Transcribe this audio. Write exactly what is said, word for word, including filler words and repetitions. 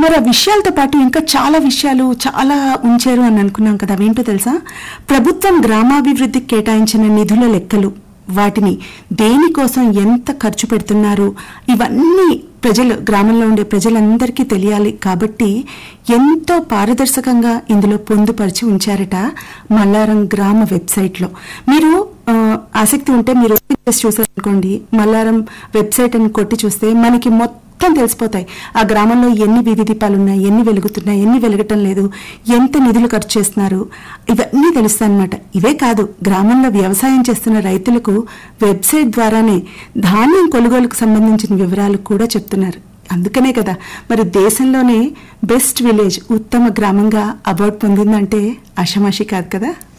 మరి ఆ విషయాలతో పాటు ఇంకా చాలా విషయాలు చాలా ఉంచారు అని అనుకున్నాం కదా, అవేంటో తెలుసా? ప్రభుత్వం గ్రామాభివృద్ధికి కేటాయించిన నిధుల లెక్కలు, వాటిని దేనికోసం ఎంత ఖర్చు పెడుతున్నారు, ఇవన్నీ ప్రజలు, గ్రామంలో ఉండే ప్రజలందరికీ తెలియాలి కాబట్టి ఎంతో పారదర్శకంగా ఇందులో పొందుపరిచి ఉంచారట మల్లారం గ్రామ వెబ్సైట్లో. మీరు ఆసక్తి ఉంటే మీరు చూసారనుకోండి, మల్లారం వెబ్సైట్ అని కొట్టి చూస్తే మనకి మొత్తం తెలిసిపోతాయి. ఆ గ్రామంలో ఎన్ని వీధి దీపాలు ఉన్నాయి, ఎన్ని వెలుగుతున్నాయి, ఎన్ని వెలగటం లేదు, ఎంత నిధులు ఖర్చు చేస్తున్నారు, ఇవన్నీ తెలుస్తాయి అన్నమాట. ఇవే కాదు, గ్రామంలో వ్యవసాయం చేస్తున్న రైతులకు వెబ్సైట్ ద్వారానే ధాన్యం కొనుగోలుకు సంబంధించిన వివరాలు కూడా చెప్తున్నారు. అందుకనే కదా మరి దేశంలోనే బెస్ట్ విలేజ్, ఉత్తమ గ్రామంగా అవార్డు పొందిందంటే ఆషామాషి కాదు కదా.